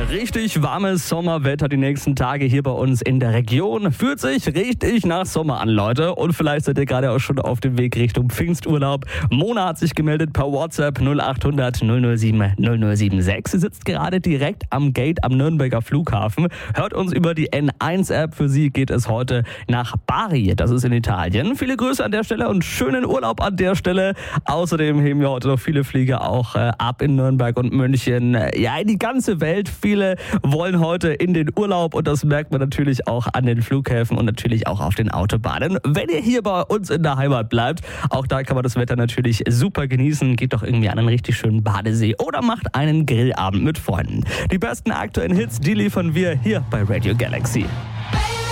Richtig warmes Sommerwetter die nächsten Tage hier bei uns in der Region. Fühlt sich richtig nach Sommer an, Leute. Und vielleicht seid ihr gerade auch schon auf dem Weg Richtung Pfingsturlaub. Mona hat sich gemeldet per WhatsApp 0800 007 0076. Sie sitzt gerade direkt am Gate am Nürnberger Flughafen. Hört uns über die N1-App. Für sie geht es heute nach Bari. Das ist in Italien. Viele Grüße an der Stelle und schönen Urlaub an der Stelle. Außerdem heben wir heute noch viele Flieger auch ab in Nürnberg und München. Ja, in die ganze Welt. Viele wollen heute in den Urlaub und das merkt man natürlich auch an den Flughäfen und natürlich auch auf den Autobahnen. Wenn ihr hier bei uns in der Heimat bleibt, auch da kann man das Wetter natürlich super genießen. Geht doch irgendwie an einen richtig schönen Badesee oder macht einen Grillabend mit Freunden. Die besten aktuellen Hits, die liefern wir hier bei Radio Galaxy.